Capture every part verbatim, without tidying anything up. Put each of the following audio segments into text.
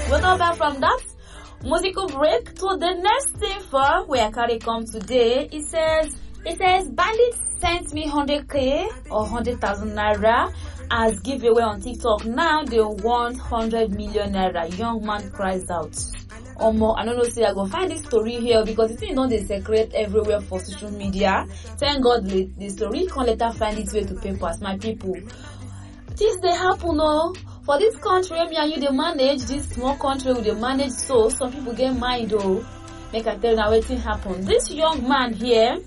We'll come back from that musical break to the next thing for where Carrie come today. It says, it says, bandits sent me one hundred k or one hundred thousand naira as giveaway on TikTok. Now they want one hundred million naira. Young man cries out. Omo, I don't know, say I go find this story here because it's not the secret everywhere for social media. Thank God the, the story can later find its way to papers, my people. This they happen, no? For this country, me and you they manage this small country with they manage, so some people get mind though. Make I tell you now what happen. This young man here,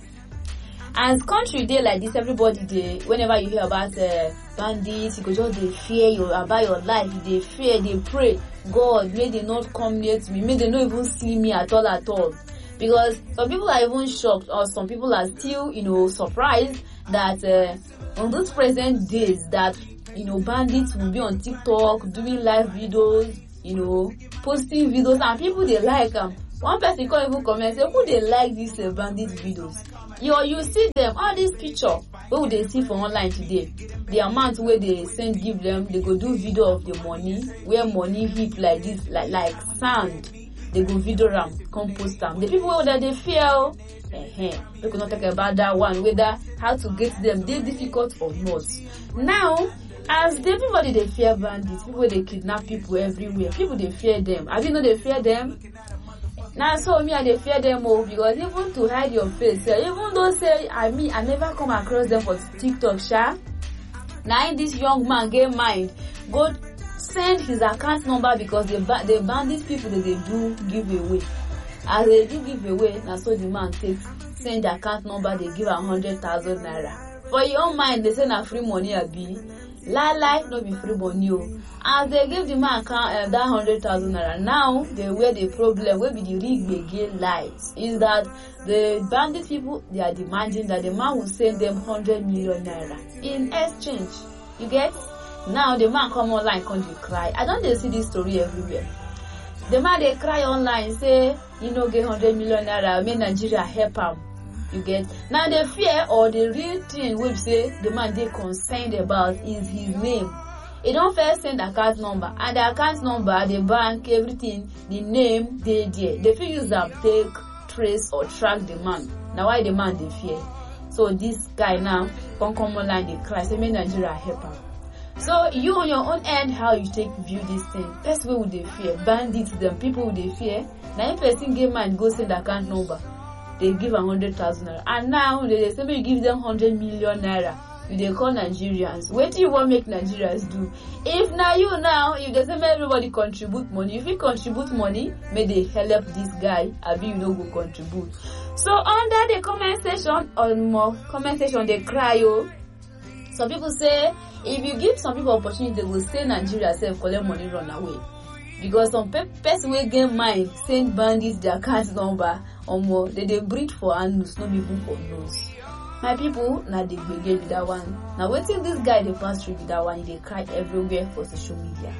as country day like this, everybody they whenever you hear about uh, bandits, you go just they fear you about your life, they fear, they pray, God, may they not come near to me, may they not even see me at all at all. Because some people are even shocked, or some people are still, you know, surprised that uh, on those present days that, you know, bandits will be on TikTok doing live videos, you know, posting videos, and people they like them. Um, one person can't even comment say who they like these uh, bandit videos. You you see them, all these picture what would they see for online today? The amount where they send give them, they go do video of the money, where money heap like this, like like sand. They go video them, compost them. The people that they feel, eh, we could not talk about that one, whether how to get them, they difficult or not. Now, as the everybody they fear bandits, people they kidnap people everywhere, people they fear them. Have you know they fear them? Now so me I they fear them all because even to hide your face, uh, even though say I mean I never come across them for TikTok, sha. Now this young man get mind, go send his account number because the ba- the bandit people that they do give away. As they do give away, now so the man takes send the account number, they give a hundred thousand naira. For your own mind, they send a free money a be. Lie life no be free money. As they give the man account uh, that hundred thousand naira, now they where the problem where be the rig begin lies is that the bandit people they are demanding that the man will send them hundred million naira in exchange. You get? Now the man come online come dey cry. I don't they see this story everywhere. The man they cry online say you know get hundred million naira, make Nigeria help him. You get? Now the fear or the real thing we say the man they concerned about is his name. He don't first send account number and the account number, the bank, everything, the name they there. They feel use them take trace or track the man. Now why the man they fear? So this guy now come come online they cry say make Nigeria help him. So you on your own end, how you take view this thing? First way would they fear? Bandits them, people would they fear? Now if person get man go send account number, they give a hundred thousand naira. And now they say you give them hundred million naira. They call Nigerians. What do you want to make Nigerians do? If now you now, if they say everybody contribute money, if you contribute money, may they help this guy, abi you know go contribute. So under the comment section, on more comment section they cry oh. Some people say if you give some people opportunity, they will say Nigeria self collect money run away. Because some pe- person will get mind, send bandits their account number or more, they they breed for anus, not even for nose. My people, now they begin with that one. Now waiting this guy they pass through with that one, they cry everywhere for social media.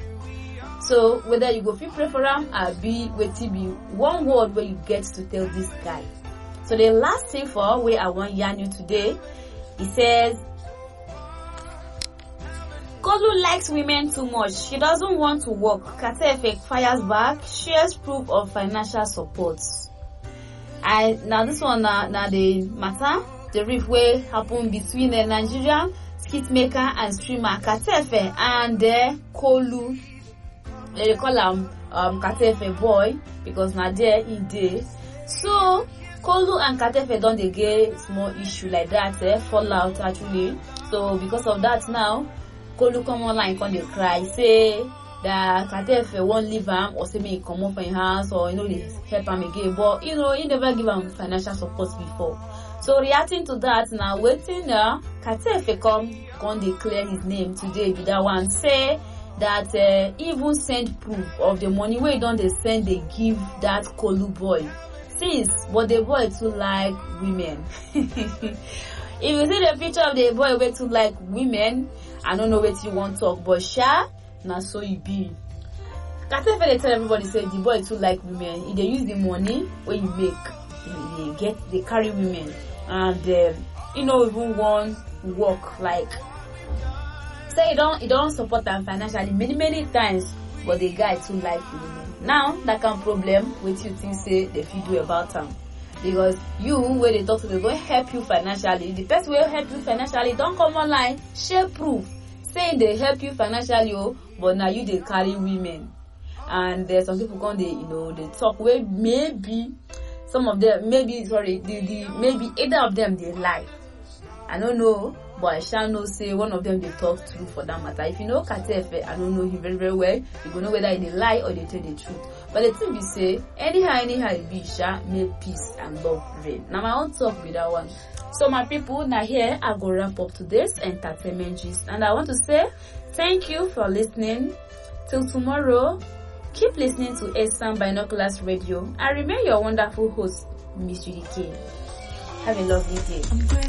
So whether you go feel pray for him or be waiting be one word where you get to tell this guy. So the last thing for where I want yarn you today, he says Kolu likes women too much. She doesn't want to work. Katefe fires back, shares proof of financial support. I now this one now, now the matter, the rift way happened between the Nigerian skit maker and streamer Katefe and the Kolu. They call him um Katefe boy because now there he did. So Kolu and Katefe don't they get small issue like that, eh, fall out actually. So because of that now, Kolu come online come they cry say that Katefe won't leave him or say me come off in house or you know they help him again, but you know he never give him financial support before. So reacting to that now, waiting now, Katefe come come declare his name today with that one say that uh, even send proof of the money where don't they send they give that Kolu boy. Since but the boy too like women. If you see the picture of the boy way too like women, I don't know what you want to talk, but sha, now so you be. Katefe they tell everybody say the boy too like women. If they use the money when you make, they get they carry women and uh, you know even one work like say you don't you don't support them financially many many times. but the guy too like women. Now that kind of problem, what you think say they fit do about them? Because you, when they talk to them, go help you financially. The person will help you financially. Don't come online, share proof saying they help you financially, oh, but now you they carry women. And there's some people come, they you know they talk where maybe some of them, maybe sorry, the, the maybe either of them they lie. I don't know, but I shall not say one of them they talk true for that matter. If you know Katefe, I don't know him very very well, you gonna know whether they lie or they tell the truth. But the thing we say, anyhow anyhow it be, sha make peace and love reign. Now my own talk with that one. So my people, now here I go wrap up today's entertainment gist, and I want to say thank you for listening. Till tomorrow, keep listening to Esan Binoculars Radio. I remain your wonderful host, Miss Judy K. Have a lovely day.